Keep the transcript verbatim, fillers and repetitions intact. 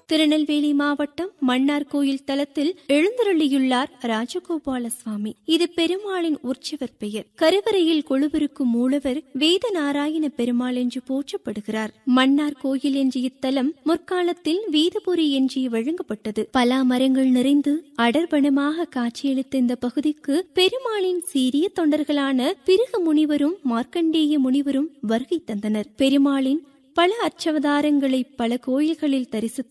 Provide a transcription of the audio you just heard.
திருநெல்வேலி மாவட்டம் மன்னார் கோயில் தலத்தில் எழுந்தருளியுள்ளார் ராஜகோபால சுவாமி. இது பெருமாளின் உற்சவர் பெயர். கருவறையில் கொழுவிருக்கும் மூலவர் வேத நாராயண பெருமாள் என்று போற்றப்படுகிறார். மன்னார் கோயில் என்ற இத்தலம் முற்காலத்தில் வேதபுரி என்று வழங்கப்பட்டது. பலா மரங்கள் நிறைந்து அடர்வனமாக காட்சியளித்த இந்த பகுதிக்கு பெருமாளின் சீரிய தொண்டர்களான பிருகு முனிவரும் மார்க்கண்டேய முனிவரும் வருகை தந்தனர். பெருமாளின் பல அச்சவதாரங்களை பல கோயில்களில் தரிசித்து